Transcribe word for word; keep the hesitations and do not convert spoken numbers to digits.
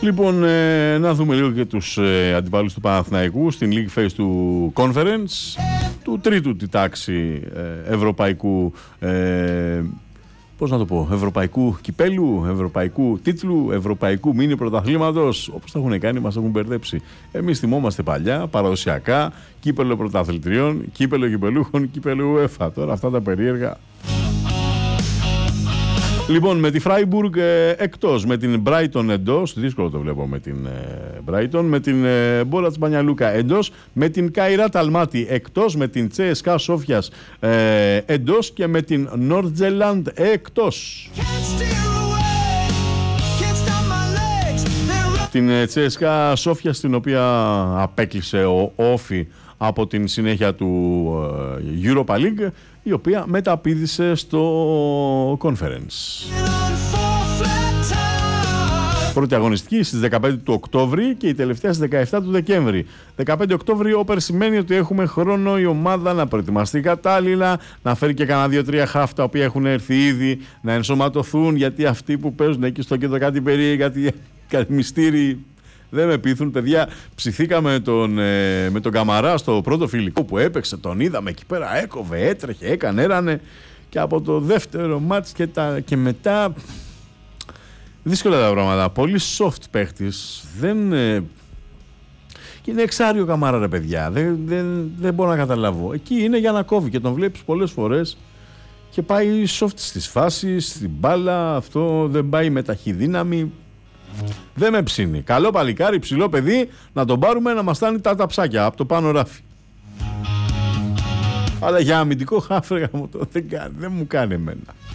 Λοιπόν, ε, να δούμε λίγο και τους ε, αντιπάλους του Παναθηναϊκού στην League Phase του Conference, του τρίτου τη τάξη ε, ευρωπαϊκού, ε, πώς να το πω, ευρωπαϊκού κυπέλου, ευρωπαϊκού τίτλου, ευρωπαϊκού μίνι πρωταθλήματος. Όπως τα έχουν κάνει, μας έχουν μπερδέψει. Εμείς θυμόμαστε παλιά, παραδοσιακά, κύπελο πρωταθλητριών, κύπελο κυπελούχων, κύπελο UEFA. Τώρα αυτά τα περίεργα. Λοιπόν, με τη Φράιμπουργκ ε, εκτός, με την Brighton εντός, δύσκολο το βλέπω με την ε, Brighton, με την ε, Μπόλατς Μπανιαλούκα εντός, με την Καϊράτ Αλμάτι εκτός, με την Τσέσκα Σόφιας ε, εντός και με την Νόρτζελαντ εκτός. Την ε, Τσέσκα Σόφιας, την οποία απέκλεισε ο Όφι από την συνέχεια του ε, Europa League, η οποία μεταπήδησε στο Conference. Πρώτη αγωνιστική στις δεκαπέντε του Οκτώβρη και η τελευταία στις δεκαεπτά του Δεκέμβρη. δεκαπέντε Οκτώβρη όπερ σημαίνει ότι έχουμε χρόνο η ομάδα να προετοιμαστεί κατάλληλα, να φέρει και κανένα δύο-τρία χαφ τα οποία έχουν έρθει ήδη, να ενσωματωθούν, γιατί αυτοί που παίζουν εκεί στο κέντρο κάτι περίεργα, κάτι μυστήρι δεν με πείθουν. Παιδιά, ψηθήκαμε με τον, ε, με τον Καμαρά στο πρώτο φιλικό που έπαιξε, τον είδαμε εκεί πέρα, έκοβε, έτρεχε, έκανε, έρανε, και από το δεύτερο μάτς και, τα, και μετά δύσκολα τα πράγματα. Πολύ soft παίχτης, δεν ε, και είναι εξάριο Καμαρά, ρε παιδιά, δεν, δεν, δεν μπορώ να καταλάβω. Εκεί είναι για να κόβει και τον βλέπεις πολλές φορές και πάει soft στις φάσεις, στην μπάλα, αυτό δεν πάει με ταχυδύναμη. Δεν με ψήνει. Καλό παλικάρι, ψηλό παιδί, να τον πάρουμε να μας στάνει τα ταψάκια από το πάνω ράφι. Αλλά για αμυντικό χάφρεγα μου το δεν, δεν μου κάνει εμένα.